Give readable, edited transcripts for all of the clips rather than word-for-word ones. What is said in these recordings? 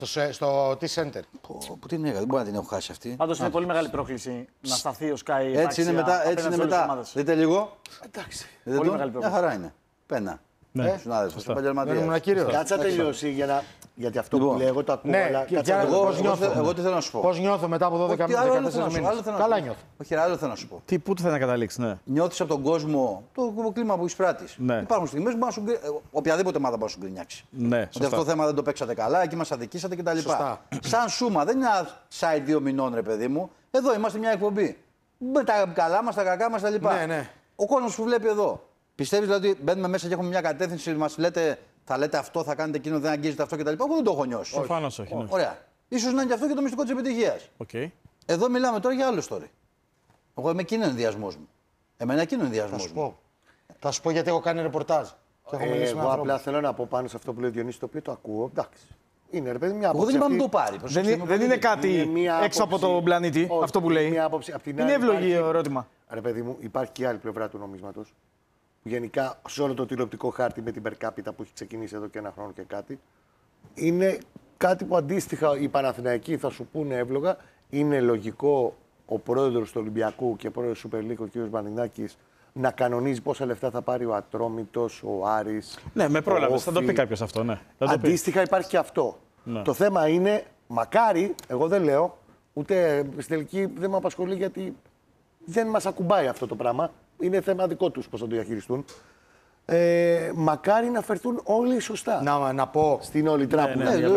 Στο T-Center. Πού την έκανα, δεν μπορεί να την έχω χάσει αυτή. Πάντως είναι πολύ μεγάλη πρόκληση να σταθεί ο Sky. Έτσι είναι μετά. Έτσι είναι μετά. Δείτε λίγο. Εντάξει. Πολύ μεγάλη πρόκληση. Μια χαρά είναι. Πένα. Ναι. Συνάδελφος, επαγγελματίας. Κάτσε να τελειώσει γιατί αυτό που λέει, εγώ το ακούω. Ναι, Αλλά εγώ τι θέλω να σου πω. Πώς νιώθω μετά από 12 μήνες, 14 μήνες. Καλά νιώθω. Όχι, άλλο θέλω να σου πω. Πού θέλει να καταλήξει, ναι. Νιώθεις από τον κόσμο το κλίμα που εισπράττεις. Ναι. Υπάρχουν στιγμές που οποιαδήποτε ομάδα μπορεί να σου γκρινιάξει. Ναι, ότι αυτό το θέμα δεν το παίξατε καλά, εκεί μας αδικήσατε κτλ. Σαν σούμα, δεν είναι ένα site 2 μηνών, ρε παιδί μου. Εδώ είμαστε μια εκπομπή. Με τα καλά μας, τα κακά μας κτλ. Ναι. Ο κόσμος που βλέπει εδώ. Πιστεύεις δηλαδή ότι μπαίνουμε μέσα και έχουμε μια κατεύθυνση, μας λέτε, θα λέτε αυτό, θα κάνετε εκείνο, δεν αγγίζετε αυτό κτλ. Εγώ δεν το έχω νιώσει. Προφανώς όχι. Ναι. Ωραία. Ίσως να είναι και αυτό και το μυστικό της επιτυχίας. Okay. Εδώ μιλάμε τώρα για άλλο story. Εγώ είμαι εκείνο ο ενδιασμός μου. Εμένα εκείνο ο ενδιασμός μου. Θα σου πω γιατί έχω κάνει ρεπορτάζ. Εγώ απλά θέλω να πω πάνω σε αυτό που λέει ο Διονύσης, το οποίο το ακούω. Εντάξει. Είναι ρε παιδί μια άποψη. Εγώ δεν είπα να το πάρει. Δεν είναι κάτι έξω από τον πλανήτη αυτό που λέει. Είναι εύλογη ερώτημα. Ρε παιδί μου, υπάρχει και η άλλη πλευρά του νομίσματος. Γενικά σε όλο το τηλεοπτικό χάρτη με την per capita που έχει ξεκινήσει εδώ και ένα χρόνο και κάτι. Είναι κάτι που αντίστοιχα οι Παναθηναϊκοί θα σου πούνε εύλογα. Είναι λογικό ο πρόεδρος του Ολυμπιακού και πρόεδρος του Super League, ο κ. Μαρινάκης, να κανονίζει πόσα λεφτά θα πάρει ο Ατρόμητος, ο Άρης. Ναι, με πρόλαβες. Θα το πει κάποιος αυτό. Ναι. Αντίστοιχα υπάρχει και αυτό. Ναι. Το θέμα είναι, μακάρι, εγώ δεν λέω, ούτε στην τελική δεν με απασχολεί γιατί δεν μας ακουμπάει αυτό το πράγμα. Είναι θέμα δικό τους πώς θα το διαχειριστούν. Μακάρι να φερθούν όλοι σωστά. Να πω στην όλη τράπουλα.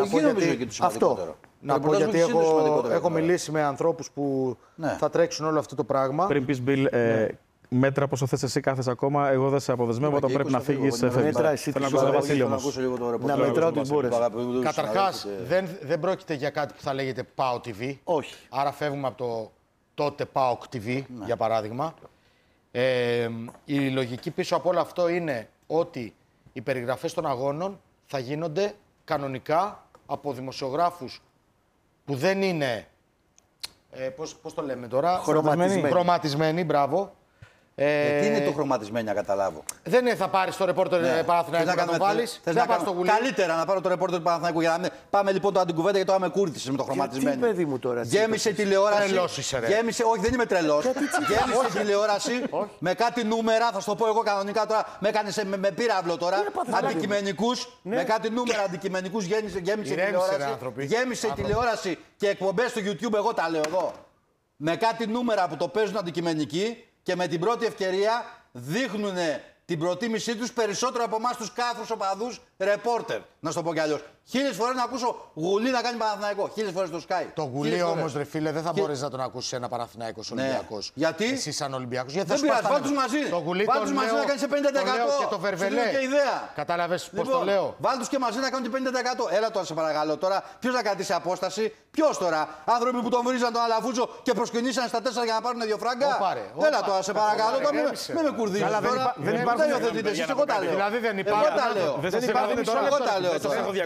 Αυτό. Να πω γιατί έχω μιλήσει με ανθρώπους που θα τρέξουν όλο αυτό το πράγμα. Πριν πεις, Μπιλ, μέτρα πόσο θες εσύ κάθεσαι ακόμα, εγώ δεν σε αποδεσμεύω όταν πρέπει να φύγεις. Μέτρα εσύ θέλω να ακούσω τον Βασίλη όμως. Να μετράω τις μπόρες. Καταρχάς, δεν πρόκειται για κάτι που θα λέγεται ΠΑΟ TV. Όχι. Άρα φεύγουμε από το τότε ΠΑΟΚ TV, για παράδειγμα. Η λογική πίσω από όλο αυτό είναι ότι οι περιγραφές των αγώνων θα γίνονται κανονικά από δημοσιογράφους που δεν είναι, πώς το λέμε τώρα, χρωματισμένοι, μπράβο. Τι είναι το χρωματισμένο, να καταλάβω. Δεν είναι, θα πάρεις το ρεπόρτερ Παναθηναϊκού να το βάλεις. Θες να πάρεις το γουλί. Καλύτερα να πάρω το ρεπόρτερ Παναθηναϊκού για να πάμε λοιπόν το αντικουβέντα γιατί το άμε κούρτισες με το χρωματισμένο. Τι παιδί μου τώρα. Γέμισε τηλεόραση. Τρελός είσαι, ρε. Όχι, δεν είμαι τρελός. Γέμισε τηλεόραση με κάτι νούμερα, θα σου το πω εγώ κανονικά τώρα. Με έκανες με πύραυλο τώρα. Αντικειμενικούς. Με κάτι νούμερα αντικειμενικούς γέμισε τηλεόραση και εκπομπές στο YouTube. Εγώ τα λέω εδώ. Με κάτι νούμερα που το παίζουν αντικειμενικοί. Και με την πρώτη ευκαιρία δείχνουν την προτίμησή τους περισσότερο από εμάς τους κάφρους οπαδούς ρεπόρτερ. Να σου το πω κι αλλιώς. 1000 φορές να ακούσω γουλή να κάνει Παναθηναϊκό. 1000 φορές το Sky. Το γουλή όμως, ρε φίλε, δεν θα μπορείς να τον ακούσεις ένα Παναθηναϊκός Ολυμπιακός. Γιατί? Εσύ σαν Ολυμπιακός. Γιατί δεν πειράζει, βάλ' τους μαζί. Βάλ' τους μαζί να κάνεις σε 50%. Και το Βερβελέ. Κατάλαβες πώς το λέω. Βάλ' τους και μαζί να κάνουν 50%. Έλα τώρα, σε παρακαλώ τώρα. Ποιος θα κρατήσει απόσταση. Ποιος τώρα. Άνθρωποι που τον βρίζαν τον Αλαφούζο και προσκυνήσαν στα 4 για να πάρουν 2 φράγκα. Έλα τώρα, σε παρακαλώ. Μην με κουρδίζεις τώρα. Δεν υιοθετείτε εσείς. Εγώ τα λέω. Δηλαδή δεν υπάρχουν. Εγώ τα λέω.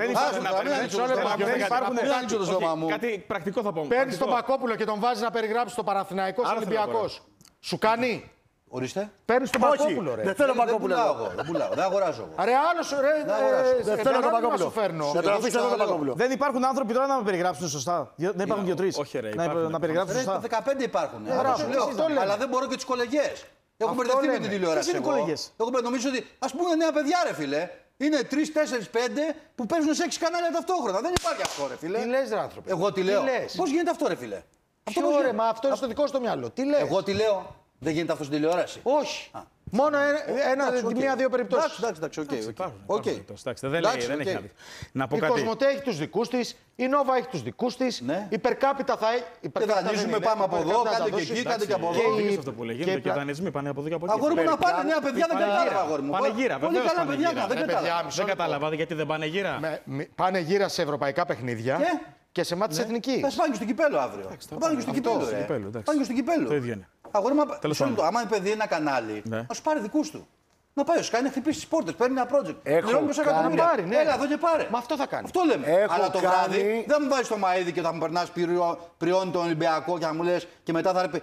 Κάτι πρακτικό θα πω. Παίρνεις τον Πακόπουλο και τον βάζεις να περιγράψει το Παναθηναϊκό Ολυμπιακός. Σου κάνει. Ορίστε. Παίρνεις τον Πακόπουλο, ρε. Δεν θέλω Πακόπουλο. Δεν πουλάω, δεν αγοράζω. Ρε άλλος, ρε. Δεν θέλω τον Πακόπουλο. Δεν τον αφήσω εδώ τον Πακόπουλο. Δεν υπάρχουν άνθρωποι τώρα να με περιγράψουν σωστά. Δεν υπάρχουν 2-3. Όχι, ρε. Να περιγράψουν σωστά. 15 υπάρχουν. Αλλά δεν μπορώ και τις κολεγιές. Έχω μπερδευτεί με την τηλεόραση. Έχω νομίζω ότι ας πούμε νέα παιδιά, ρε φίλε. Είναι 3, 4, 5 που παίζουν σε 6 κανάλια ταυτόχρονα. Δεν υπάρχει αυτό, ρε φίλε. Τι λες, ρε άνθρωπο. Εγώ τι λέω. Πώς γίνεται αυτό, ρε φίλε. Αυτό είναι στο δικό σου το μυαλό. Τι λες. Εγώ τι λέω. Δεν γίνεται αυτό στην τηλεόραση. Όχι. Μόνο μία-δύο περιπτώσεις. Εντάξει, οκ. Δεν έχει άδικο. Να πω η κάτι. Κοσμοτέ έχει τους δικούς της, η Νόβα έχει τους δικούς της, η Περκάπιτα θα έχει. Και δανείζουμε, πάμε από εδώ, κάντε και εκεί, κάντε και από εδώ. Και αυτό που λέγεται, και δανεισμοί πάνε από εδώ και από εκεί. Αγόρι μου να πάνε νέα παιδιά, δεν κατάλαβα, αγόρι μου. Πάνε γύρα, πολύ καλά παιδιά, δεν κατάλαβα γιατί δεν πάνε γύρα. Πάνε γύρα σε ευρωπαϊκά παιχνίδια και σε μάτς εθνικής. Θα πάνε και στο κυπέλλο αύριο. Θα πάνε και στο κυπέλλο. Πάνε και στο κυπέλλο. Το ίδιο είναι. Αγόρι μου, άμα είναι παιδί ένα κανάλι, να σου πάρει δικούς του. Να πάει ο Sky να χτυπήσει τις πόρτες, παίρνει ένα project. Έχω πάρει, έλα εδώ και πάρε. Μα αυτό θα κάνει. Αυτό λέμε. Αλλά το βράδυ δεν μου βάζεις το μαΐδι και θα μου περνάς πριώνει τον Ολυμπιακό και θα μου λες και μετά θα πει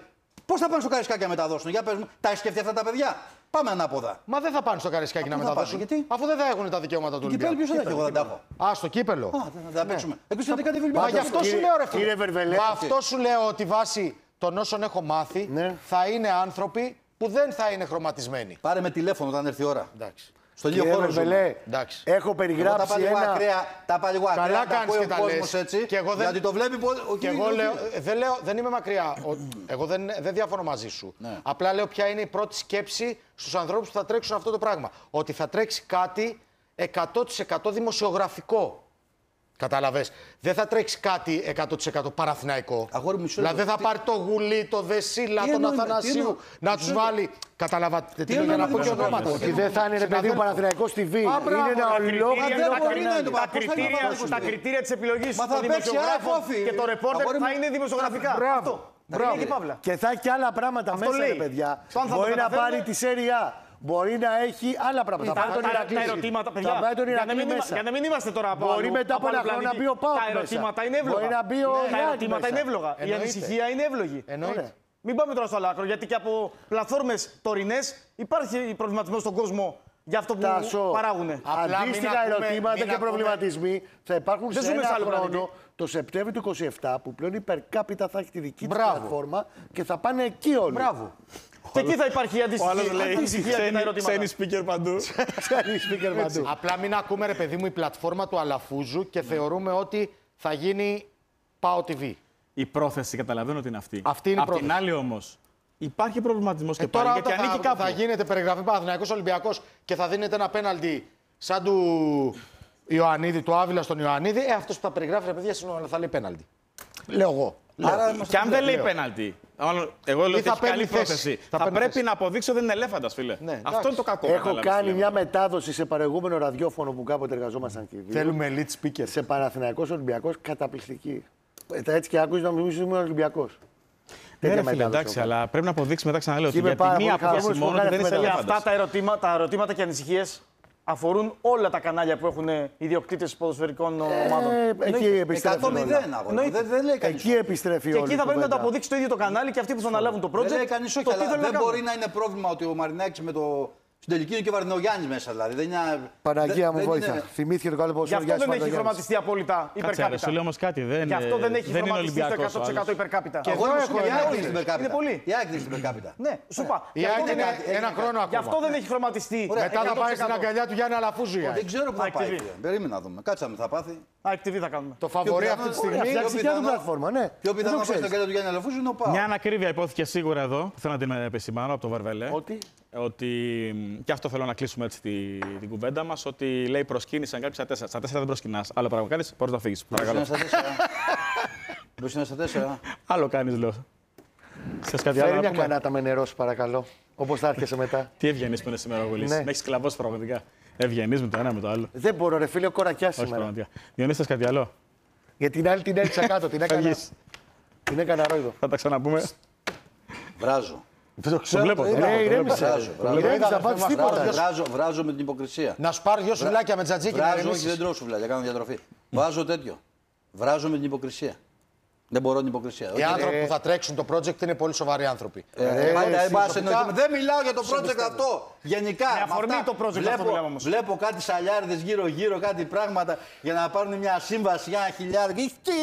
Πώς θα πάνε στο Καραϊσκάκι να μεταδώσουν, για πες μου, τα έχει σκεφτεί αυτά τα παιδιά. Πάμε ανάποδα. Μα δεν θα πάνε στο Καραϊσκάκι να μεταδώσουν. Γιατί? Αφού δεν θα έχουν τα δικαιώματα του Ολυμπιακού. Κύπελο ποιος θα έχει, εγώ δεν τα έχω. Α, στο κύπελο. Δεν θα παίξουμε. Εκτός ότι κάτι Μα γι' αυτό σου λέω, ρε φίλε. Κύριε Βερβελέ. Μα αυτό σου λέω ότι βάσει των όσων έχω μάθει θα είναι άνθρωποι που δεν θα είναι χρωματισμένοι. Πάρε με τηλέφωνο όταν έρθει η ώρα. Εντάξει. Στο λίγο χώρο Βερβελέ, έχω περιγράψει τα παλιγού ακραία. Καλά τα κάνεις ακούει και ο τα κόσμος λες. έτσι. Και εγώ δεν... Γιατί το βλέπει ο και εγώ λέω, δεν είμαι μακριά. Εγώ δεν διαφωνώ μαζί σου. Ναι. Απλά λέω ποια είναι η πρώτη σκέψη στους ανθρώπους που θα τρέξουν αυτό το πράγμα. Ότι θα τρέξει κάτι 100% δημοσιογραφικό. Κατάλαβες. Δεν θα τρέξει κάτι 100% παραθυναϊκό. Δηλαδή δεν θα πάρει το Γουλή, το Δεσίλα, τον Αθανασίου να τους βάλει. Καταλαβαίνετε τι για να πω και ονόματα. Ότι δεν θα είναι, ρε παιδί μου, Παναθηναϊκός TV. Είναι ένα ολόκληρο. Τα κριτήρια της επιλογής των δημοσιογράφων και το ρεπόρτερ θα είναι δημοσιογραφικά. Μπράβο. Και θα έχει και άλλα πράγματα μέσα, ρε παιδιά. Μπορεί να πάρει τη Σέρια. Μπορεί να έχει άλλα πράγματα. Τα ερωτήματα, παιδιά, για να μην είμαστε τώρα από Μπορεί μετά από ένα χρόνο να μπει ο Πάοκ. Τα ερωτήματα είναι εύλογα. Τα ερωτήματα είναι εύλογα. Η ανησυχία είναι εύλογη. Μην πάμε τώρα στο άλλο άκρο, γιατί και από πλατφόρμες τωρινές υπάρχει προβληματισμός στον κόσμο για αυτό που παράγουν. Αντίστοιχα ερωτήματα και προβληματισμοί θα υπάρχουν σε ένα χρόνο, το Σεπτέμβριο του 27, που πλέον η υπερκάπιτα θα έχει τη δική της πλατφόρμα και θα πάνε εκεί όλοι. Μπράβο. Και εκεί θα υπάρχει η αντιστοιχεία και τα ερωτήματα. Ξένοι speaker παντού. Απλά μην ακούμε, ρε παιδί μου, η πλατφόρμα του Αλαφούζου και θεωρούμε ότι θα γίνει ΠΑΟ TV. Η πρόθεση καταλαβαίνω ότι είναι αυτή. Αυτή είναι η πρόθεση. Απ' την άλλη όμως, υπάρχει προβληματισμός και τώρα πάλι γιατί ανήκει κάπου. Θα γίνεται περιγραφή Παναθηναϊκός Ολυμπιακός και θα δίνεται ένα πέναλτι σαν του Ιωαννίδη, του Άβυλα στον Ιωαννίδη. Αυτός που θα περιγράφει, ρε παιδιά, θα λέει πέναλτι. Λέω εγώ. Και αν δεν λέει πέναλτι. Εγώ λέω ότι έχει καλή πρόθεση. Θα πρέπει να αποδείξει ότι δεν είναι ελέφαντας, φίλε. Αυτό είναι το κακό. Έχω κάνει μια μετάδοση σε προηγούμενο ραδιόφωνο που κάποτε εργαζόμασταν και δύο. Θέλουμε elite speaker. Σε Παναθηναϊκός Ολυμπιακός, καταπληκτική. Έτσι και άκουσα να μου πει ότι είμαι Ολυμπιακός. Ναι, φίλε, εντάξει, αλλά πρέπει να αποδείξει μετά ξαναλέω ότι για τη μία απόφαση μόνο δεν είσαι ελέφαντας. Αυτά τα ερωτήματα και ανησυχίες αφορούν όλα τα κανάλια που έχουν ιδιοκτήτες ποδοσφαιρικών ομάδων. Εκεί επιστρέφει. 100-0. Δεν λέει κανείς. Εκεί επιστρέφει. Και εκεί θα πρέπει να το αποδείξει το ίδιο το κανάλι και αυτοί που θα αναλάβουν το project. Δεν λέει κανείς όχι, αλλά δεν μπορεί να είναι πρόβλημα ότι ο Μαρινάκης με το. Στην τελική είναι και ο Βαρδινογιάννης μέσα δηλαδή. Δεν είναι... Παναγία μου βοήθεια. Θυμήθηκε το καλό ποδόσφαιρο. Γι' αυτό δεν έχει χρωματιστεί απόλυτα υπερκάπιτα. Σου λέω όμως κάτι. Γι' αυτό δεν έχει χρωματιστεί στο 100% υπερκάπιτα. Και εγώ έχω είναι πολύ. Η ΑΕΚ στην υπερκάπιτα. Ναι, σου είπα. Η ΑΕΚ είναι ένα χρόνο ακόμα. Γι' αυτό δεν έχει χρωματιστεί. Μετά θα πάει στην αγκαλιά του Γιάννη Αλαφούζου. Δεν ξέρω πού θα πάει. Περίμενα να δούμε. Κάτσε να θα πάθει. TV θα κάνουμε. Το φαβορί αυτή τη στιγμή. Πιο πιθανό να πάει στην αγκαλιά του Γιάννη Αλαφούζου είναι ο ΠΑΟΚ. Μια ανακρίβεια υπόθηκε σίγουρα εδώ. Θέλω να την επισημάνω από το Βαρβελέ. Ότι και αυτό θέλω να κλείσουμε έτσι την κουβέντα μας. Ότι λέει προσκύνησαν κάποιοι στα 4. Στα 4 δεν προσκυνάς. Άλλο πράγμα κάνεις, μπορείς να φύγεις. Παρακαλώ. Πώς είναι στα 4. Άλλο κάνεις, λέω. Φέρει μια κανάτα με νερό, παρακαλώ. Όπως θα έρχεσαι μετά. Τι ευγενής που είναι σήμερα ο Γουλής. Με έχεις σκλαβώσει πραγματικά. Ευγενής με το ένα με το άλλο. Δεν μπορώ, ρε φίλε, ο κορακιάς σήμερα. Διονύση, θες κάτι άλλο? Για την άλλη την έριξα κάτω. Την έκανα ρόιδο. Θα τα ξαναπούμε. Βράζω. Το βλέπω. Βράζω με την υποκρισία. Να σου πάρω 2 σουβλάκια με τζατζίκι. Βράζω, όχι, δεν τρώω σουβλάκια, κάνω διατροφή. Βάζω τέτοιο. Βράζω με την υποκρισία. Δεν μπορώ την υποκρισία. Οι άνθρωποι που θα τρέξουν το project είναι πολύ σοβαροί άνθρωποι. Δεν μιλάω για το project αυτό. Γενικά. Με αφορμή το project αυτό μιλάμε όμως. Βλέπω κάτι σαλιάριδες γύρω-γύρω, κάτι πράγματα για να πάρουν μια σύμβαση για 1.000.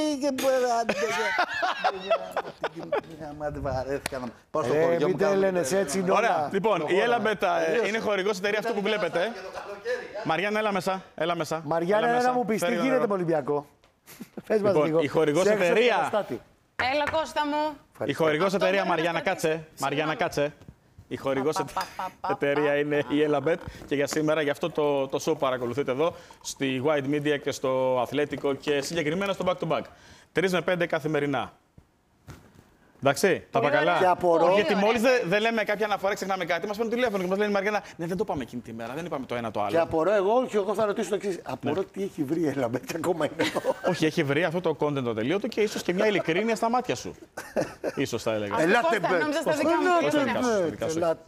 Ωραία. Λοιπόν, η Έλαμπετ είναι χορηγός εταιρεία αυτό που βλέπετε. Μαριάννα, έλα μέσα. Μαριάννα, να μου πεις τι γίνεται με Ολυμπιακό. Λοιπόν, η χορηγός εταιρεία. Έλα, Κώστα μου. Η χορηγός εταιρεία Μαριάννα, κάτσε. Η χορηγός εταιρεία είναι η Έλαμπετ και για σήμερα, για αυτό το show παρακολουθείτε εδώ, στη Wide Media και στο Αθλέτικο και συγκεκριμένα στο Back to Back. 3 με 5 καθημερινά. Εντάξει, τα πακαλά. Γιατί μόλις δεν λέμε κάποια αναφορά, ξεχνάμε κάτι, μας παίρνουν τηλέφωνο και μας λένε η Μαριάννα, ναι, δεν το πάμε εκείνη τη μέρα, δεν είπαμε το ένα το άλλο. Και απορώ εγώ θα ρωτήσω το εξής. Απορώ τι έχει βρει η Έλαμπετ ακόμα είναι εδώ. Όχι, έχει βρει αυτό το content το τελείωτο και ίσως και μια ειλικρίνεια στα μάτια σου. Ίσως θα έλεγα. Ελάτε, Νόμιζα στα δικά μου. Ελάτε.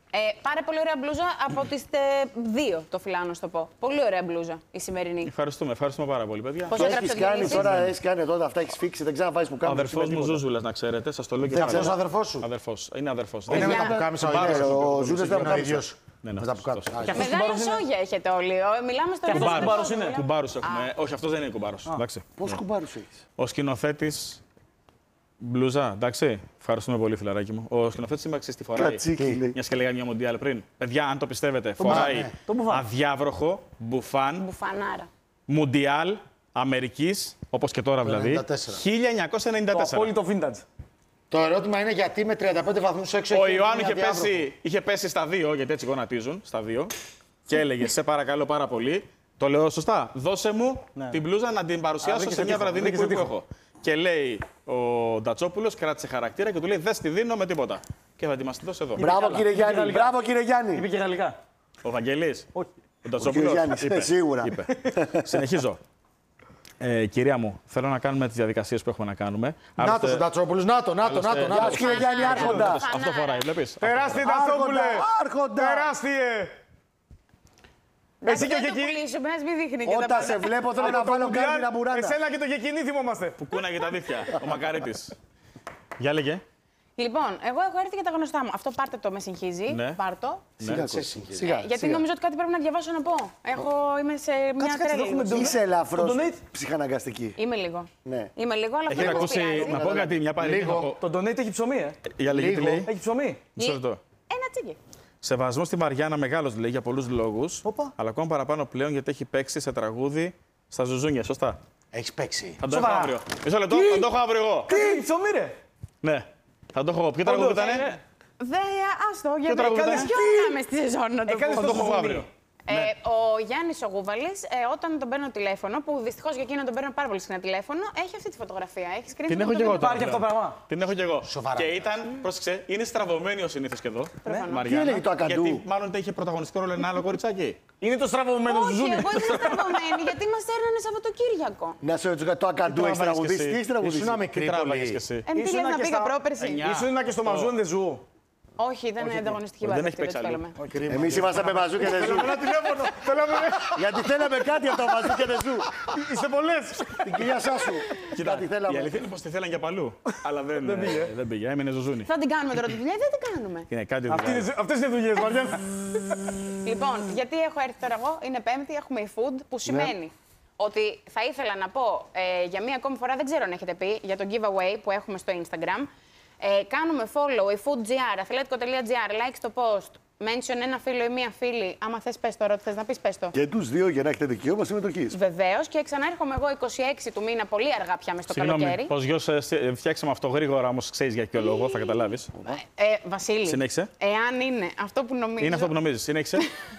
Πάρε πολύ ωραία μπλούζα από τις 2 το φιλάω να σου το πω. Πολύ ωραία μπλούζα η σημερινή. Ευχαριστούμε πάρα πολύ, παιδιά. Πώς Έχεις κάνει τώρα, έχεις κάνει εδώ αυτά, έχεις φίξει, δεν ξέρω να βάζεις που Ο κάνεις. αδερφός μου Ζούζουλας, να ξέρετε, σας το λέω και Δεν ξέρεις πάλι. ο αδερφός σου. Αδερφός, είναι αδερφός. Δεν είναι με τα πουκάμισα Ο Ζούζας δεν είναι ο ίδιος. Ναι, Με τα πουκάμισα. Μεγάλα σόγια έχετε όλοι. Μιλάμε στο Κουμπάρους είναι. Κουμπάρους έχουμε. Όχι, αυτός δεν είναι κουμπάρος. Πώς κουμπάρους έχεις? Ο σκηνοθέτης. Μπλούζα, εντάξει. Ευχαριστούμε πολύ, φιλαράκι μου. Ο σκηνοθέτης σήμερα ξέρεις τι φοράει. Μια και λέγανε μια Μοντιάλ πριν. Παιδιά, αν το πιστεύετε, φοράει αδιάβροχο, μπουφάν, Μπουφανάρα. Μουντιάλ Αμερικής, όπως και τώρα δηλαδή, 1994. Απόλυτο vintage. Το ερώτημα είναι γιατί με 35 βαθμούς έξω. Ο έχει Ιωάννου γίνει αδιάβροχο. είχε πέσει στα 2, γιατί έτσι γονατίζουν, στα 2, και έλεγε: σε παρακαλώ πάρα πολύ, το λέω σωστά, δώσε μου την μπλούζα να την παρουσιάσω σε μια βραδινή που έχω. Και λέει ο Ντατσόπουλος, κράτησε χαρακτήρα και του λέει: δεν τη δίνω με τίποτα. Και θα τη μας τη δώσει εδώ. Μπράβο κύριε Γιάννη, μπράβο κύριε Γιάννη. Είπε και γαλλικά. Ο Βαγγελής. Όχι. Ο Ντατσόπουλος. Γιάννης, σίγουρα. Είπε. Συνεχίζω. Κυρία μου, θέλω να κάνουμε τις διαδικασίες που έχουμε να κάνουμε. Νάτος ο Ντατσόπουλος, νάτο. Γεια σου κύριε Γιάννη, άρχοντα. Αυτό φοράει, βλέπεις. Τεράστιε Ντατσόπουλε! Άρχοντα. Τεράστιε! Εσύ και ο το Κεκκίνη. πουλήσουμε, ας μην δείχνει και τα Όταν πάντα. σε βλέπω θέλω να βάλω κάτι να μπουράνα. Εσένα και το Κεκκίνη θυμόμαστε. Που κούναγε τα δίχτυα. Ο Μακαρίτης. Για λέγε. Λοιπόν, εγώ έχω έρθει για τα γνωστά μου. Αυτό πάρτε το, με συγχύζει. Ναι. Πάρτο. Σιγά. Γιατί νομίζω ότι κάτι πρέπει να διαβάσω να πω. Είμαι σε μια τρέλη. Είσαι ελαφρώς ψυχαναγκαστική. Είμαι λίγο. Ναι. Είμαι λίγο, αλλά Έχετε δεν με ακούσει, πειράζει. να πω κάτι, μια παροιμία. Το donate έχει ψωμί, Για λέγε τι λέει. Έχει ψωμί. Μισό λεπτό. Ένα τσίκι. Σεβασμό στη Μαριάννα μεγάλος λέει για πολλούς λόγους. Αλλά ακόμα παραπάνω πλέον γιατί έχει παίξει σε τραγούδι στα Ζουζούνια. Σωστά. Έχεις παίξει. Θα το έχω αύριο. Μισό λεπτό, θα το έχω αύριο εγώ. Τι ψωμί, ρε! Ναι. Θα το έχω εγώ. Ποιο τραγούδι ήταν? Άστο, γιατί τραγούδι έκανες ήταν? πιο γράμμες στη σεζόν να το πω. Θα το έχω εγώ αύριο. Ο Γιάννης ο Γούβαλης, όταν τον παίρνω τηλέφωνο, που δυστυχώς για εκείνον τον παίρνω πάρα πολύ συχνά τηλέφωνο, έχει αυτή τη φωτογραφία. Έχει σκρίνει. Την έχω και εγώ. Υπάρχει αυτό το πράγμα. Την έχω και εγώ. Σοβαρά. Και ήταν, πρόσεξε, είναι στραβωμένη ο συνήθως και εδώ. Μαριάννα. Τι έλεγε το Ακαντού? Γιατί μάλλον είχε πρωταγωνιστικό ρόλο ένα άλλο κοριτσάκι. Είναι το στραβωμένο Όχι, ζουζούνι. εγώ ήμουν στραβωμένη γιατί μας έρνανε Σαββατοκύριακο. Να σε ρωτήσω το Ακαντού έχει τραγουδίσει. Τι έχει τραγουδίσει? Ήσουν μικρή Τράβαγες κι πολύ. εσύ. Τι λες να πήγα πρόπερση. Ήσουν και στο μαζούν ζου. Όχι, ήταν ανταγωνιστική Δεν βάση. έχει παίξει αλλού. Εμείς ήμασταν με μαζού και δεν ζου. Ένα τηλέφωνο. Γιατί θέλαμε κάτι από το μαζού και δεν ζου. Είστε πολλές. Την κυρία Σάσου. Κοίτα, Κάτι η θέλαμε. αλήθεια είναι πως τη θέλαν για παλού. Αλλά δεν πήγε. Έμεινε Ζουζούνι. Θα την κάνουμε τώρα τη δουλειά ή δεν την κάνουμε. Είναι κάτι δουλειά. Αυτές είναι δουλειές, Μαριάννα. Λοιπόν, γιατί έχω έρθει τώρα εγώ, είναι Πέμπτη, έχουμε eFood, που σημαίνει ότι θα ήθελα να πω για μία ακόμη φορά, δεν ξέρω αν έχετε πει, για το giveaway που έχουμε στο Instagram. Κάνουμε follow eFoodGR, αθλέτικο.gr, like στο post, mention ένα φίλο ή μία φίλη. Άμα θες πες τώρα, θες να πεις πες το. Και τους δύο για να έχετε δικαίωμα συμμετοχής. Βεβαίως, και ξανάρχομαι εγώ 26 του μήνα, πολύ αργά πια μες στο Συγγνώμη, καλοκαίρι. πως γιος φτιάξαμε αυτό γρήγορα, όμως ξέρεις για ποιο λόγο, θα καταλάβεις. Βασίλη, Συνέχισε. εάν είναι αυτό που νομίζω. Είναι αυτό που νομίζεις. Συνέχισε.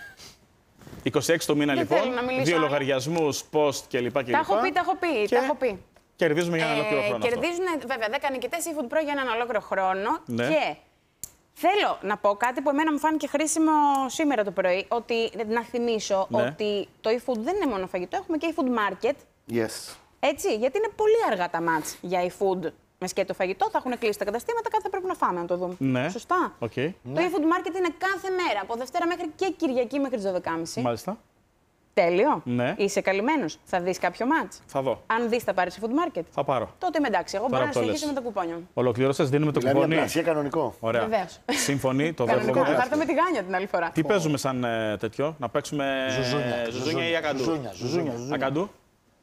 26 το μήνα Δεν λοιπόν, θέλω να μιλήσω 2 άλλο. λογαριασμούς, post κλπ. Τα έχω πει, Και τα έχω πει. Κερδίζουμε για ένα ολόκληρο χρόνο. αυτό. Κερδίζουν βέβαια 10 νικητές eFood Pro για έναν ολόκληρο χρόνο. Ναι. Και θέλω να πω κάτι που εμένα μου φάνηκε χρήσιμο σήμερα το πρωί. Ότι, να θυμίσω Ναι. ότι το eFood δεν είναι μόνο φαγητό, έχουμε και eFood Market. Yes. Έτσι, γιατί είναι πολύ αργά τα μάτς για eFood με σκέτο φαγητό. Θα έχουν κλείσει τα καταστήματα, κάτι θα πρέπει να φάμε, να το δούμε. Ναι. Σωστά. Okay. Το eFood Market είναι κάθε μέρα, από Δευτέρα μέχρι και Κυριακή μέχρι τις 12.30. Μάλιστα. Τέλειο. Ναι. Είσαι καλυμμένος. Θα δεις κάποιο μάτς. Θα δω. Αν δεις, θα πάρεις eFood Market. Θα πάρω. Τότε είμαι εντάξει. Εγώ μπορώ να που το συνεχίσω λες. με τα κουπόνια μου. Ολοκληρώσες, δίνουμε το Δηλαδή μια κουπόνι. πλασία κανονικό. Ωραία. Βεβαίως. Σύμφωνοι, το Κανονικό. δέχομαι. Θα έρθω με τη γάνια την άλλη φορά. Τι παίζουμε σαν τέτοιο, να παίξουμε ζουζούνια ή ακαντού. Ζουζούνια. Ακαντού.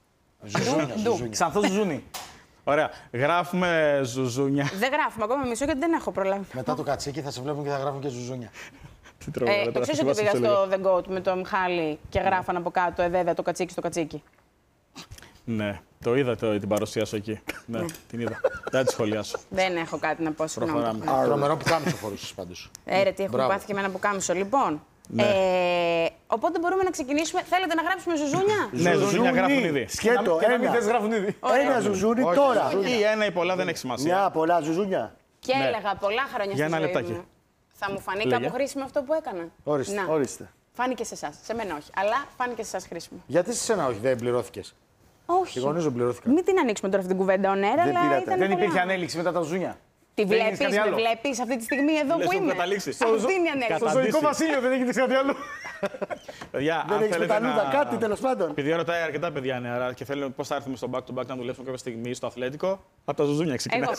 Ξανθό ζουζούνι. Ωραία. Γράφουμε ζουζούνια. Δεν γράφουμε ακόμα μισό γιατί δεν έχω προλάβει. Μετά το κατσίκι θα σε βλέπουν και θα γράφουν και ζουζούνια. Τι τρώω, τώρα, Το ξέρεις θα ότι πήγα θυμάσαι στο The Goat με το Μιχάλη και γράφαν από κάτω, βέβαια, το κατσίκι στο κατσίκι. Ναι, το είδα την παρουσία σου εκεί. Ναι, την είδα. Δεν τη σχολιάσω. Δεν έχω κάτι να πω, συγγνώμη. Προχωράμε. Τρομερό που κάμισο φορούσες πάντως. Ρε, τι έχουμε Μπράβο. πάθει και με ένα πουκάμισο. Λοιπόν, οπότε μπορούμε να ξεκινήσουμε. Θέλετε να γράψουμε ζουζούνια? Ναι, ζουζούνια γράφουν ήδη. Σκέτο, Και να μην θες γράφουν ήδη. ένα ζουζούνι τώρα. Ή ένα ή πολλά δεν έχει σημασία. Μια πολλά ζουζούνια. Και Ναι. έλεγα πολλά χρόνια Για στη ένα ζωή λεπτάκι. μου. Θα μου φανεί Λέγε. κάπου χρήσιμο αυτό που έκανα. Ορίστε, Να. ορίστε. Φάνηκε σε εσά. Σε μένα όχι. Αλλά φάνηκε σε εσά χρήσιμο. Γιατί σε σένα όχι, δεν πληρώθηκες. Όχι. Οι γονείς δεν πληρώθηκαν. Μην την ανοίξουμε τώρα αυτή την κουβέντα on air, αλλά πήρατε. ήταν Δεν πολλά. υπήρχε ανέλυξη μετά τα ζούνια. Τη βλέπεις, με βλέπεις αυτή τη στιγμή εδώ που είμαι. Αυτή είναι η ανέκδοτη. Στο ζωικό βασίλειο δεν έχει δείξει κάτι άλλο. Παιδιά, δεν έχει πεταλούδα, κάτι τέλος πάντων. Επειδή ρωτάει αρκετά παιδιά νεαρά και θέλουν πώς θα έρθουμε στο back-to-back να δουλέψουμε κάποια στιγμή στο Αθλέτικο, από τα ζουζούνια ξεκινάει.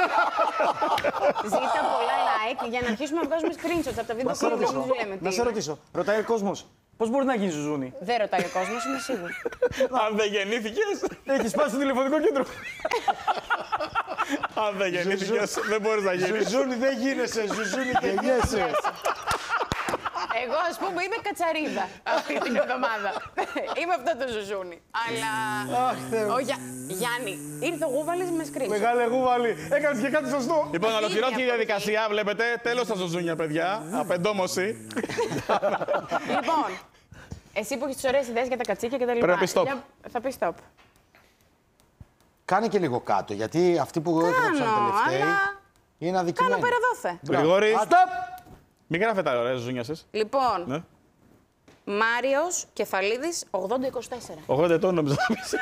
Ζήτα πολλά like για να αρχίσουμε να βγάζουμε screenshots από τα βίντεο. Να σε ρωτήσω. Ρωτάει ο κόσμος. Πώς μπορεί να γίνει ζουζούνι? Δεν ρωτάει ο κόσμος, είμαι σίγουρη. Αν δεν γεννήθηκες. Έχει σπάσει το τηλεφωνικό κέντρο. Αν δεν γεννήθηκες, δεν μπορείς να γίνεις. Ζουζούνι δεν γίνεσαι, ζουζούνι δεν γίνεσαι. Εγώ, ας πούμε, είμαι κατσαρίδα αυτή την εβδομάδα. Είμαι αυτό το ζουζούνι. Αλλά. Γιάννη, ήρθε ο Γούβαλης με σκρίνσο. Μεγάλε Γούβαλη, έκανες και κάτι σωστό. Λοιπόν, ολοκληρώθηκε η διαδικασία, βλέπετε. Τέλος τα ζουζούνια, παιδιά. Απεντόμωση. Λοιπόν, εσύ που έχεις τις ωραίες ιδέες για τα κατσίκια και τα λοιπά. Πρέπει να πει stop. Θα πει stop. Κάνε και λίγο κάτω, γιατί αυτοί που έγραψαν τελευταίοι είναι αδικημένοι. Κάνω πέρα δόθε. Γρηγόρη. Μην γράφετε τα ωραία ζουζούνια σας. Λοιπόν, Ναι. Μάριος Κεφαλίδης, 80-24. 80 ετών νομίζω.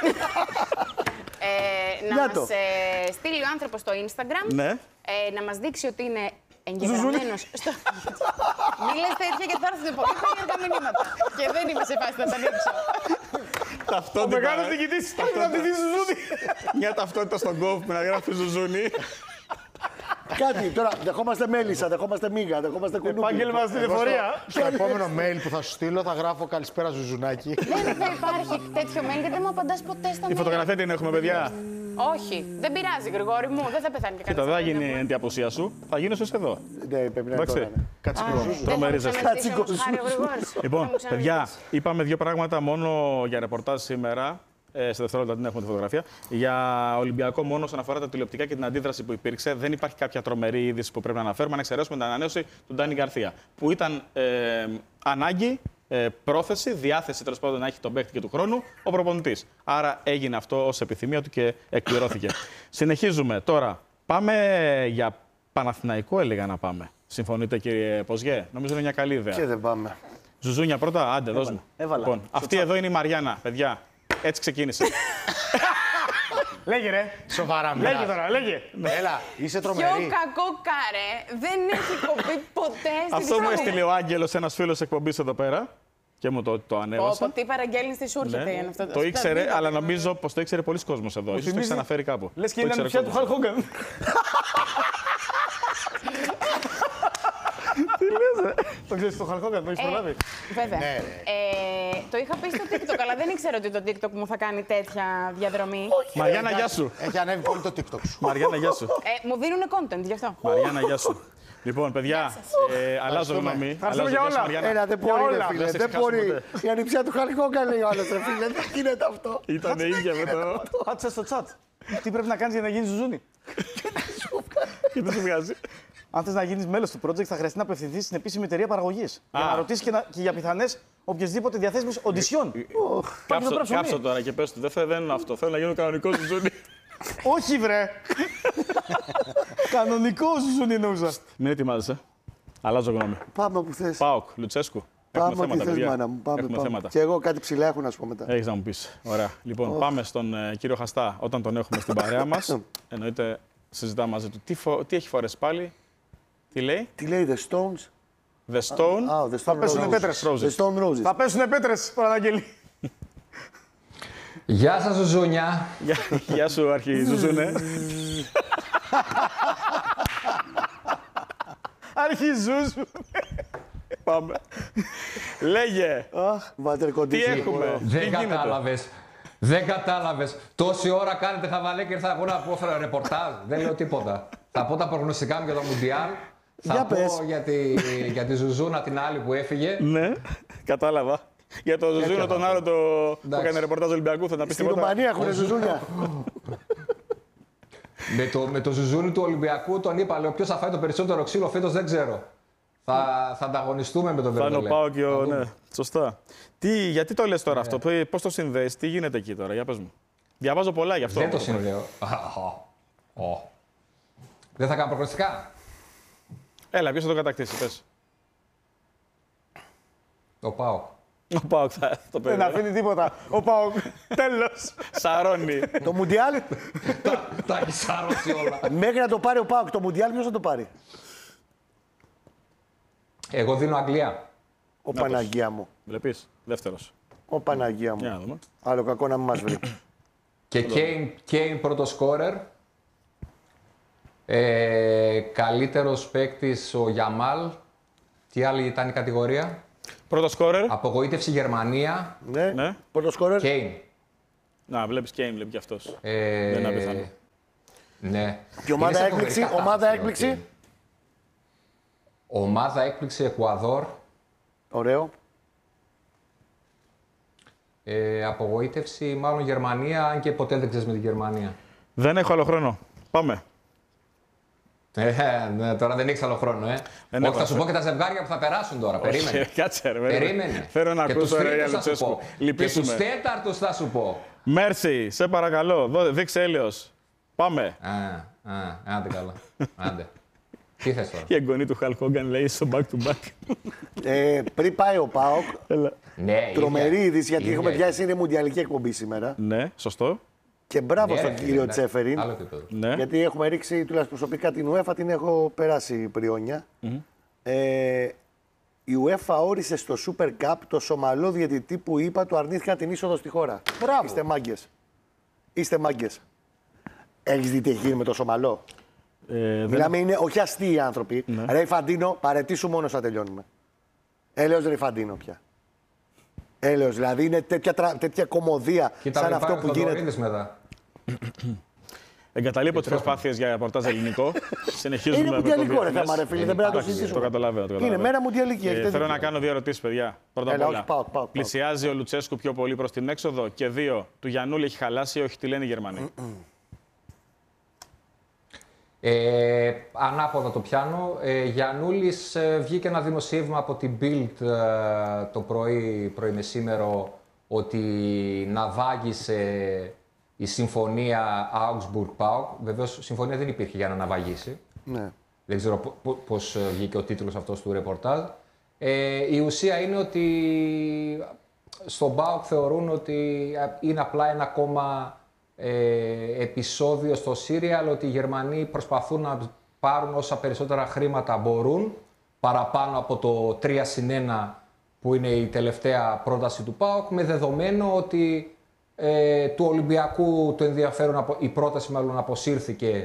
Να μας στείλει ο άνθρωπος στο Instagram, Ναι. να μας δείξει ότι είναι εγγεγραμμένος στο... Μην λες τέτοια και θα έρθουν πολύ περίεργα μηνύματα. Και δεν είμαι σε φάση να τα ανοίξω. Ταυτότητα. Ο μεγάλος διοικητής θα τη δει ζουζούνι. Μια ταυτότητα στον κόβ που να γράφει ζουζούνι. Κάτι, τώρα δεχόμαστε μέλισσα, δεχόμαστε μίγα, δεχόμαστε κουνούπι. Επάγγελμα στην εφορία. Στο επόμενο mail που θα σου στείλω θα γράφω καλησπέρα ζουζουνάκι. Δεν θα υπάρχει τέτοιο mail γιατί δεν μου απαντάς ποτέ στα Η mail. φωτογραφία την έχουμε, παιδιά. Όχι, δεν πειράζει, Γρηγόρη μου, δεν θα πεθάνει και Κοίτα, κανείς. δεν θα γίνει εν τη απουσία σου. Θα γίνει όσο είσαι εδώ. Ναι, πρέπει να είναι Εντάξει. τώρα. Ναι. Τρομερή ζέστη. Λοιπόν, Λοιπόν, παιδιά, είπαμε δύο πράγματα μόνο για ρεπορτάζ σήμερα. Σε δευτερόλεπτα την έχουμε τη φωτογραφία. Για Ολυμπιακό μόνο όσον αφορά τα τηλεοπτικά και την αντίδραση που υπήρξε. Δεν υπάρχει κάποια τρομερή είδηση που πρέπει να αναφέρουμε. Αν εξαιρέσουμε την ανανέωση του Ντάνι Γκαρθία. Που ήταν ανάγκη, πρόθεση, διάθεση τέλος πάντων να έχει τον παίκτη και του χρόνου ο προπονητής. Άρα έγινε αυτό ως επιθυμία του και εκπληρώθηκε. Συνεχίζουμε τώρα. Πάμε για Παναθηναϊκό, έλεγα να πάμε. Συμφωνείτε, κύριε Ποζιέ? Νομίζω είναι μια καλή ιδέα. Και δεν πάμε. Ζουζούνια πρώτα, άντε, δώσ' μου. Έβαλα. Λοιπόν, αυτή εδώ είναι η Μαριάννα, παιδιά. Έτσι ξεκίνησε. Λέγε ρε. Σοβαρά, Λέγε τώρα, λέγε. Έλα, είσαι Πιο τρομερή. κακό καρέ δεν έχει κοπεί ποτέ στην Αυτό μου ιστορία. έστειλε ο Άγγελος, ένας φίλος εκπομπής εδώ πέρα. Και μου το ανέβασε. Τι παραγγέλνεις, τι σου έρχεται είναι αυτό. Το ήξερε, αλλά νομίζω πως το ήξερε πολλοί κόσμος εδώ. Ίσως το έχεις αναφέρει κάπου. Λες και Το είναι ήξερε ανιψιά του κόσμος. Χαλ Χόγκαν. Το ξέρεις το Χαλ Χόγκαν, το έχεις προλάβει. Βέβαια. Ναι, Το είχα πει στο TikTok, αλλά δεν ήξερα ότι το TikTok μου θα κάνει τέτοια διαδρομή. Μαριάννα, γεια σου. Έχει ανέβει πολύ το TikTok σου. Μαριάννα, γεια σου. Μου δίνουν content γι' αυτό. Μαριάννα, γεια σου. Λοιπόν, παιδιά, αλλάζω γνώμη. Ευχαριστούμε για όλα. Έλα, δεν μπορεί, ρε όλα. φίλε. Δεν σε Δεν ξεχάσουμε μπορεί. ποτέ. Η ανιψιά του Χαλκόκα λέει ο άλλος, ρε φίλε. Δεν γίνεται αυτό. Ήταν ίδια με το. Πάτσε στο chat. Τι πρέπει να κάνεις για να γίνεις ζουζούνι. Και δεν σου βγάζει. Αν θες να γίνεις μέλος του project, θα χρειαστεί να απευθυνθείς στην επίσημη εταιρεία παραγωγής. Για να ρωτήσεις και για πιθανές οποιασδήποτε διαθέσιμες οντισιόν. Κάψω τώρα και πες του. Δεν είναι αυτό. Θέλω να γίνω κανονικό ζουζούνι. Όχι, βρε! Κανονικό ζουζούνι εννοούσα. Μην ετοιμάζεσαι. Αλλάζω γνώμη. Πάμε όπου θες. Πάοκ, Λουτσέσκου. Έχουμε Πάμε ό,τι θέματα, θες, παιδιά. μάνα μου. Πάμε, Έχουμε πάμε. θέματα. Και εγώ κάτι ψηλά έχω να σου πω μετά. Έχεις να μου πεις. Ωραία. Λοιπόν, πάμε στον κύριο Χαστά όταν τον έχουμε στην παρέα μας. Εννοείται, συζητάμε μαζί του. Τι έχει φορέσει πάλι, τι λέει. Τι λέει, The Stones. The Stone. The Θα Stone πέσουνε Roses. πέτρες. The Stone Roses. Θα πέσουνε πέτρες, Παναγγέλη. Γεια σας, Ζουζούνια. Γεια σου, Αρχή Ζουζούνε. Αρχιζούζου. Πάμε. Λέγε. Water conditioning. Τι έχουμε. Δεν Τι γίνεται. κατάλαβες. Δεν κατάλαβες. Τόση ώρα κάνετε χαβαλέ και ήρθα εγώ να πω ρεπορτάζ. Δεν λέω τίποτα. Θα πω τα προγνωστικά μου για το Μουντιάλ. Για Θα πω πες. για τη Ζουζούνα την άλλη που έφυγε. Ναι, κατάλαβα. Για το Ζουζούνο τον άλλο που έκανε ρεπορτάζ Ολυμπιακού θα τα πει Στην τίποτα. Ρουμανία έχουν ζουζούνια. Με το Ζουζούνι του Ολυμπιακού τον είπα, λέω ποιος θα φάει το περισσότερο ξύλο φέτος δεν ξέρω. Θα ανταγωνιστούμε με τον Θα είναι ο Βερντολέ. Πάο και ο. Ναι, σωστά. Γιατί το λες τώρα αυτό, πώς το συνδέεις, τι γίνεται εκεί τώρα, για πες μου. Διαβάζω πολλά γι' αυτό. Δεν το συνδέω. Δεν θα κάνω προγνωστικά. Έλα, ποιος θα το κατακτήσει, πες. Το πάω. Ο ΠΑΟΚ θα το Δεν αφήνει τίποτα. Ο ΠΑΟΚ. Τέλος. Σαρώνει. Το Μουντιάλ. Τα έχει σάρώσει όλα. Μέχρι να το πάρει ο ΠΑΟΚ, το Μουντιάλ ποιος θα το πάρει? Εγώ δίνω Αγγλία. Ο Παναγία μου. Βλέπεις, δεύτερος. Ο Παναγία Για να μου. δούμε. Άλλο κακό να μην μας βρει. Και Κέιν πρώτο σκόρερ. Καλύτερος παίκτης ο Γιαμάλ. Τι άλλη ήταν η κατηγορία? Πρώτο σκόρερ. Απογοήτευση Γερμανία. Ναι. Ναι. Πρώτο σκόρερ. Κέιν. Να, βλέπεις Κέιν, βλέπει και αυτός. Δεν είναι απίθανο. Ναι. Και ομάδα Είναι σε έκπληξη, φοβερή ομάδα κατάσταση, έκπληξη. ο Κέιν. Ομάδα έκπληξη Εκουαδόρ. Ωραίο. Απογοήτευση μάλλον Γερμανία, αν και ποτέ δεν ξέρεις με τη Γερμανία. Δεν έχω άλλο χρόνο. Πάμε. Ναι, τώρα δεν έχεις άλλο χρόνο, Δεν Όχι, έχω θα σου άλλο. πω και τα ζευγάρια που θα περάσουν τώρα. Περίμενε. Κάτσε, ρε. Περίμενε. Θέλω να Και ακούσω τους ρε τρίτους θα σου Λουτσέσκου. πω. Και τους Λυπήσουμε. τέταρτους θα σου πω. Μέρσι, σε παρακαλώ. Δείξε Έλεος. Πάμε. Άντε καλά. Άντε. Τι θες τώρα? Η εγγονή του Χαλκ Χόγκαν λέει στο back to back. Πριν πάει ο ΠΑΟΚ, Ναι, τρομερή είδηση, γιατί ίδια. έχουμε πιάσει, είναι μουντιαλική εκπομπή σήμερα. Ναι, σωστό. Και μπράβο Ναι, στον ρε, κύριο εντάξει, Τσέφεριν. άλλο επίπεδο. Ναι. Γιατί έχουμε ρίξει τουλάχιστον προσωπικά την UEFA, την έχω περάσει πριόνια. Η UEFA όρισε στο Super Cup το Σομαλό διαιτητή που είπα του αρνήθηκαν την είσοδο στη χώρα. Μπράβο. Είστε μάγκες. Είστε μάγκες. Έχεις δει τι έχει γίνει με το Σομαλό? Μιλάμε, είναι όχι αστείοι άνθρωποι. Ρε Φαντίνο, παρετήσου μόνο να τελειώνουμε. Έλεος ρε Φαντίνο πια. Έλεος, δηλαδή είναι τέτοια κομμωδία Κοίτα, σαν μην αυτό πάρει που ο γίνεται. Θοδωρίδης μετά. Εγκαταλείπω τις προσπάθειες για ρεπορτάζ ελληνικό. Συνεχίζουμε Είναι με το μουντιαλικό ρε διεθνές. θέμα, ρε φίλε. Δεν πρέπει να το Το συζητήσουμε. καταλαβαίνω. Είναι μέρα μουντιαλική. έχετε Θέλω δίκιο. να κάνω δύο ερωτήσεις, παιδιά. Πρώτα απ' Έλα, όλα, όχι, πάω. πλησιάζει ο Λουτσέσκου πιο πολύ προς την έξοδο? Και δύο, του Γιαννούλη έχει χαλάσει ή όχι, τι λένε οι Γερμανοί? Ανάποδα το πιάνω. Γιαννούλης, βγήκε ένα δημοσίευμα από την Bild το πρωί μεσήμερο ότι ναυάγησε η συμφωνία Augsburg-PAOK. Βεβαίως, συμφωνία δεν υπήρχε για να ναυαγήσει. Ναι. Δεν ξέρω πώς βγήκε ο τίτλος αυτός του ρεπορτάζ. Η ουσία είναι ότι στον ΠΑΟΚ θεωρούν ότι είναι απλά ένα ακόμα επεισόδιο στο Σύριαλ, ότι οι Γερμανοί προσπαθούν να πάρουν όσα περισσότερα χρήματα μπορούν, παραπάνω από το 3-1 που είναι η τελευταία πρόταση του ΠΑΟΚ, με δεδομένο ότι του Ολυμπιακού το ενδιαφέρον, η πρόταση μάλλον αποσύρθηκε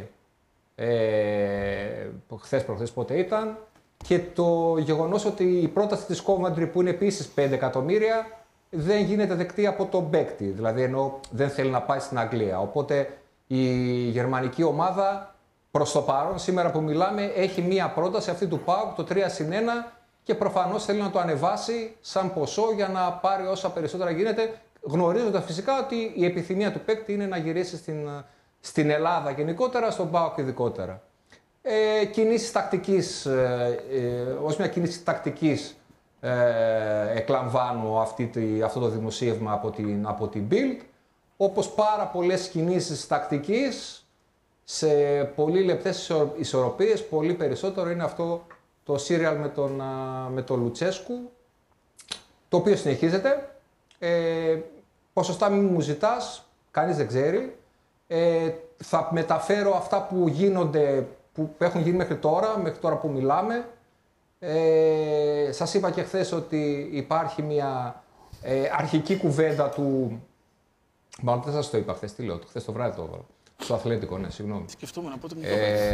χθες πότε ήταν, και το γεγονός ότι η πρόταση της Coventry, που είναι επίσης 5 εκατομμύρια, δεν γίνεται δεκτή από τον παίκτη, δηλαδή ενώ δεν θέλει να πάει στην Αγγλία. Οπότε η γερμανική ομάδα προς το παρόν, σήμερα που μιλάμε, έχει μία πρόταση αυτή του ΠΑΟΚ, το 3-1, και προφανώς θέλει να το ανεβάσει σαν ποσό για να πάρει όσα περισσότερα γίνεται, γνωρίζοντας φυσικά ότι η επιθυμία του παίκτη είναι να γυρίσει στην Ελλάδα γενικότερα, στον ΠΑΟΚ ειδικότερα. Κινήσεις τακτικής, ως μια κίνηση τακτικής, εκλαμβάνω αυτό το δημοσίευμα από την Bild, όπως πάρα πολλές κινήσεις τακτικής σε πολύ λεπτές ισορροπίες. Πολύ περισσότερο είναι αυτό το σύριαλ με τον Λουτσέσκου, το οποίο συνεχίζεται. Ποσοστά μη μου ζητάς, κανείς δεν ξέρει. Θα μεταφέρω αυτά που γίνονται, που έχουν γίνει μέχρι τώρα που μιλάμε. Σας είπα και χθες ότι υπάρχει μια αρχική κουβέντα του... Μάλλον δεν σας το είπα χθες, τι λέω, χθες το βράδυ το έβαλα. Στο Αθλέτικο, ναι, συγγνώμη. Σκεφτόμουν να πω το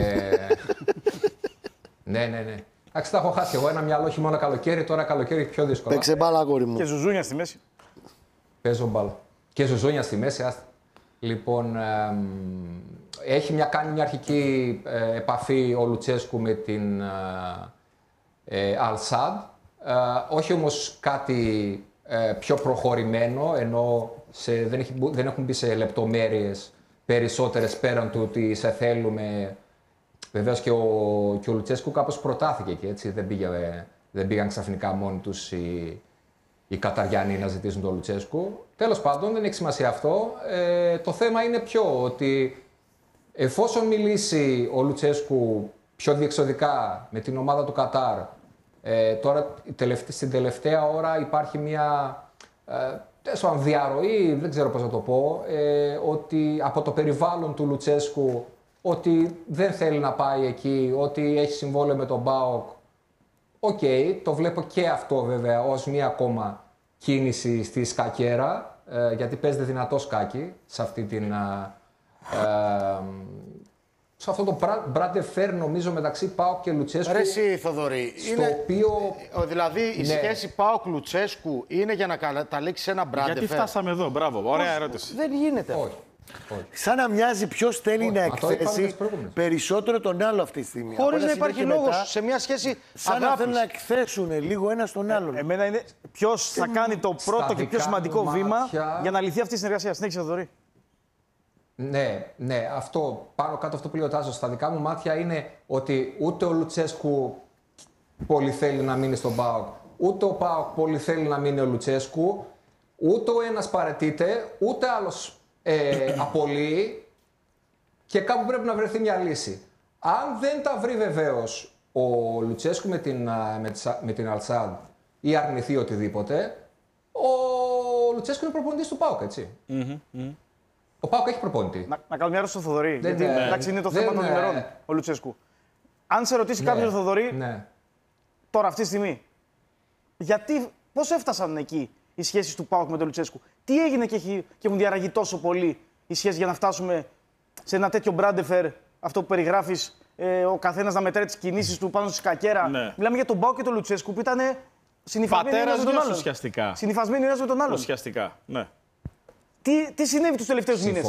Ναι. Εντάξει, τα έχω χάσει εγώ, ένα μυαλό χειμώνα καλοκαίρι, τώρα καλοκαίρι πιο δύσκολα. Παίξε μπάλα, αγόρι μου. Και ζουζούνια στη μέση. Παίζω μπάλα. Και ζουζούνια στη μέση, άστα. Λοιπόν, έχει κάνει μια αρχική επαφή ο Λουτσέσκου με την Al-Sadd. Όχι όμως κάτι πιο προχωρημένο, ενώ δεν έχουν μπει σε λεπτομέρειες περισσότερες πέραν του ότι σε θέλουμε. Βεβαίως και ο Λουτσέσκου κάπως προτάθηκε και έτσι, δεν πήγαν ξαφνικά μόνοι τους οι Καταριανοί να ζητήσουν τον Λουτσέσκου. Τέλος πάντων, δεν έχει σημασία αυτό. Το θέμα είναι ότι εφόσον μιλήσει ο Λουτσέσκου πιο διεξοδικά με την ομάδα του Κατάρ Τώρα στην τελευταία ώρα υπάρχει μια διαρροή, δεν ξέρω πώς να το πω, ότι από το περιβάλλον του Λουτσέσκου ότι δεν θέλει να πάει εκεί, ότι έχει συμβόλαιο με τον ΠΑΟΚ. Οκ, το βλέπω και αυτό βέβαια ως μια ακόμα κίνηση στη σκακέρα, γιατί παίζεται δυνατό σκάκι σε αυτή την... σε αυτό το μπράντε φέρ νομίζω μεταξύ ΠΑΟΚ και Λουτσέσκου. Ρε εσύ Θοδωρή, δηλαδή η σχέση ΠΑΟΚ-Λουτσέσκου είναι για να καταλήξει σε ένα μπράντε φέρ. Γιατί φτάσαμε εδώ, μπράβο, ωραία ερώτηση. Δεν γίνεται. Όχι. Σαν να μοιάζει ποιος θέλει να εκθέσει περισσότερο τον άλλο αυτή τη στιγμή. Χωρίς να υπάρχει λόγος σε μια σχέση σαν αγάπης. να θέλουν να εκθέσουν λίγο ένα τον άλλον. Εμένα είναι ποιος θα κάνει το πρώτο και πιο σημαντικό βήμα για να λυθεί αυτή η συνεργασία. Συνέχισε, Θοδωρή. Ναι, αυτό πάνω κάτω αυτό που λέει ο Τάσος, στα δικά μου μάτια είναι ότι ούτε ο Λουτσέσκου πολύ θέλει να μείνει στον ΠΑΟΚ, ούτε ο ΠΑΟΚ πολύ θέλει να μείνει ο Λουτσέσκου, ούτε ο ένας παραιτείται, ούτε άλλος απολύει και κάπου πρέπει να βρεθεί μια λύση. Αν δεν τα βρει βεβαίως ο Λουτσέσκου με την Αλσάντ ή αρνηθεί οτιδήποτε, ο Λουτσέσκου είναι προπονητής του ΠΑΟΚ, έτσι. Ο ΠΑΟΚ έχει προπονητή. Να κάνω μια ερώτηση στο Θοδωρή. Γιατί εντάξει, είναι το θέμα των ημερών ο Λουτσέσκου. Αν σε ρωτήσει κάποιος, Θοδωρή, τώρα αυτή τη στιγμή, πώς έφτασαν εκεί οι σχέσεις του ΠΑΟΚ με τον Λουτσέσκου, τι έγινε και έχουν διαραγεί τόσο πολύ οι σχέσεις για να φτάσουμε σε ένα τέτοιο μπράντεφερ, αυτό που περιγράφεις, ο καθένας να μετράει τις κινήσεις του πάνω στη σκακέρα. Ναι. Μιλάμε για τον ΠΑΟΚ και τον Λουτσέσκου που ήταν συνυφασμένοι ένας με τον άλλον. Ουσιαστικά. Συνυφασμένοι ένας με τον άλλον. Ουσιαστικά, ναι. Τι συνέβη τους τελευταίους μήνες.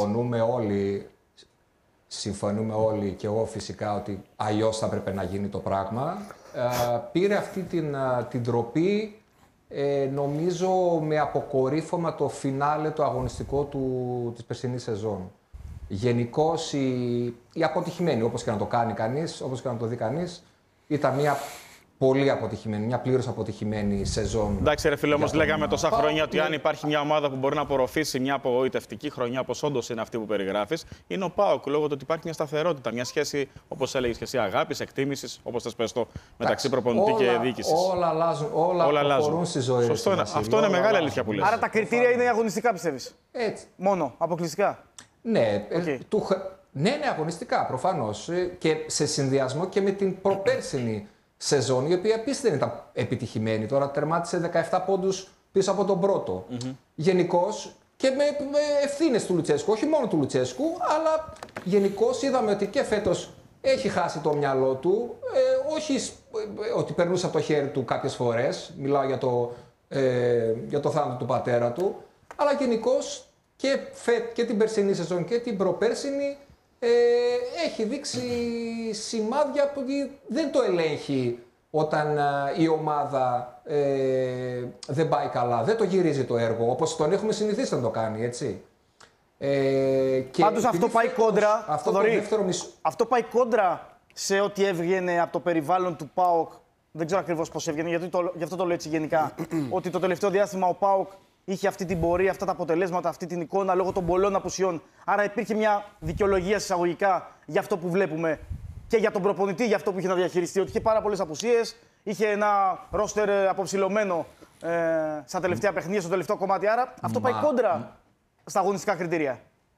Συμφωνούμε όλοι και εγώ φυσικά ότι αλλιώς θα έπρεπε να γίνει το πράγμα. Πήρε αυτή την τροπή, νομίζω με αποκορύφωμα το φινάλε το αγωνιστικό της περσινής σεζόν. Γενικώς η αποτυχημένη, όπως και να το κάνει κανείς, όπως και να το δει κανείς, ήταν μια πολύ αποτυχημένη, μια πλήρως αποτυχημένη σεζόν. Εντάξει, ρε φίλε, όμως λέγαμε τόσα χρόνια ότι αν υπάρχει μια ομάδα που μπορεί να απορροφήσει μια απογοητευτική χρονιά, όπως όντως είναι αυτή που περιγράφεις, είναι ο ΠΑΟΚ. Λόγω του ότι υπάρχει μια σταθερότητα, μια σχέση, όπως έλεγες και εσύ, αγάπης, εκτίμησης, όπως θες πες το, μεταξύ προπονητή και διοίκησης. Όλα αλλάζουν. Όλα προχωρούν στη ζωή. Σωστό είναι. Αυτό είναι μεγάλη αλήθεια που λες. Άρα τα κριτήρια είναι αγωνιστικά, πιστεύεις. Έτσι. Μόνο, αποκλειστικά. Ναι, ναι, αγωνιστικά προφανώς. Και σε συνδυασμό και με την προπέρσινη σεζόν, η οποία επίσης δεν ήταν επιτυχημένη. Τώρα τερμάτισε 17 πόντους πίσω από τον πρώτο. Γενικώς και με ευθύνες του Λουτσέσκου, όχι μόνο του Λουτσέσκου, αλλά γενικώς είδαμε ότι και φέτος έχει χάσει το μυαλό του. Όχι ότι περνούσε από το χέρι του κάποιες φορές, μιλάω για το θάνατο του πατέρα του, αλλά γενικώς και την περσινή σεζόν και την προπέρσινη έχει δείξει σημάδια που δεν το ελέγχει όταν η ομάδα δεν πάει καλά. Δεν το γυρίζει το έργο, όπως τον έχουμε συνηθίσει να το κάνει, έτσι. Πάντως αυτό πάει κόντρα, αυτό πάει κόντρα σε ό,τι έβγαινε από το περιβάλλον του ΠΑΟΚ. Δεν ξέρω ακριβώς πώς έβγαινε, γι' αυτό το λέω έτσι γενικά. Ότι το τελευταίο διάστημα ο ΠΑΟΚ είχε αυτή την πορεία, αυτά τα αποτελέσματα, αυτή την εικόνα λόγω των πολλών απουσιών. Άρα υπήρχε μια δικαιολογία εισαγωγικά για αυτό που βλέπουμε και για τον προπονητή, για αυτό που είχε να διαχειριστεί. Ότι είχε πάρα πολλές απουσίες, είχε ένα ρόστερ αποψηλωμένο στα τελευταία παιχνίδια, στο τελευταίο κομμάτι. Άρα αυτό πάει κόντρα στα αγωνιστικά κριτήρια.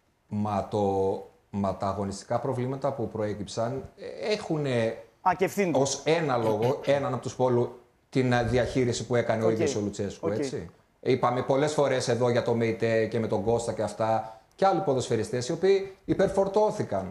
Μα τα αγωνιστικά προβλήματα που προέκυψαν έχουν ως ένα λόγο, έναν από τους πόλους, την διαχείριση που έκανε ο ίδιος ο Λουτσέσκου, έτσι. Είπαμε πολλές φορές εδώ για το ΜΕΙΤΕ και με τον Κώστα και αυτά και άλλοι ποδοσφαιριστές οι οποίοι υπερφορτώθηκαν.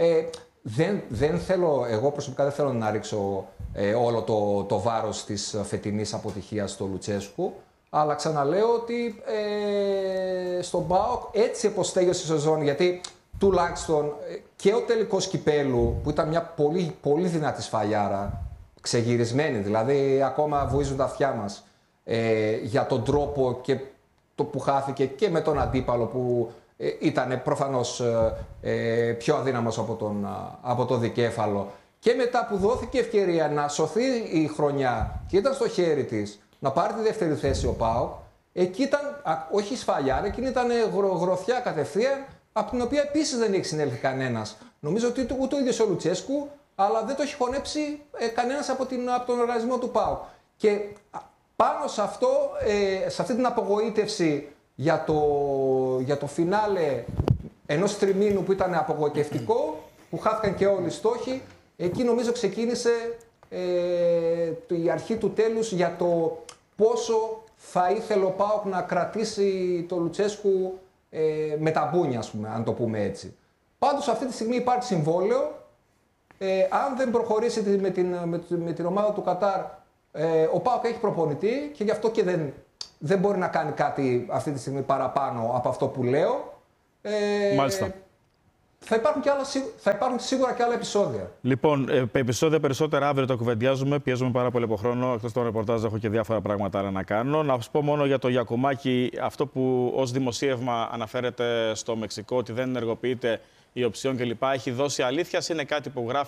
Εγώ προσωπικά δεν θέλω να ρίξω όλο το βάρος της φετινής αποτυχίας στο Λουτσέσκου, αλλά ξαναλέω ότι στον ΠΑΟΚ έτσι όπως τέλειωσε η σεζόν, γιατί τουλάχιστον και ο τελικός κυπέλου που ήταν μια πολύ, πολύ δυνατή σφαλιάρα, ξεγυρισμένη δηλαδή, ακόμα βουίζουν τα αυτιά μας. Για τον τρόπο και το που χάθηκε και με τον αντίπαλο που ήταν προφανώς πιο αδύναμος από το δικέφαλο, και μετά που δόθηκε ευκαιρία να σωθεί η χρονιά και ήταν στο χέρι της να πάρει τη δεύτερη θέση ο ΠΑΟΚ, εκεί ήταν όχι σφαλιάρα, εκείνη ήταν γροθιά κατευθείαν, από την οποία επίσης δεν έχει συνέλθει κανένας. Νομίζω ότι ούτε ο ίδιος ο Λουτσέσκου, αλλά δεν το έχει χωνέψει κανένας από τον οργανισμό του ΠΑΟΚ. Και πάνω σε αυτό, σε αυτή την απογοήτευση για το φινάλε ενός τριμήνου που ήταν απογοητευτικό, που χάθηκαν και όλοι οι στόχοι, εκεί νομίζω ξεκίνησε η αρχή του τέλους για το πόσο θα ήθελε ο ΠΑΟΚ να κρατήσει το Λουτσέσκου με τα μπούνια, ας πούμε, αν το πούμε έτσι. Πάντως αυτή τη στιγμή υπάρχει συμβόλαιο. Αν δεν προχωρήσει με την ομάδα του Κατάρ, ο ΠΑΟΚ έχει προπονητή και γι' αυτό και δεν μπορεί να κάνει κάτι αυτή τη στιγμή παραπάνω από αυτό που λέω. Μάλιστα. Θα υπάρχουν σίγουρα και άλλα επεισόδια. Λοιπόν, επεισόδια περισσότερα αύριο τα κουβεντιάζουμε. Πιέζουμε πάρα πολύ από χρόνο. Εκτός των ρεπορτάζ, έχω και διάφορα πράγματα άλλα να κάνω. Να σας πω μόνο για το Γιακουμάκη, αυτό που ως δημοσίευμα αναφέρεται στο Μεξικό, ότι δεν ενεργοποιείται η οψιόν κλπ. Έχει δώσει αλήθεια, είναι κάτι που γράφει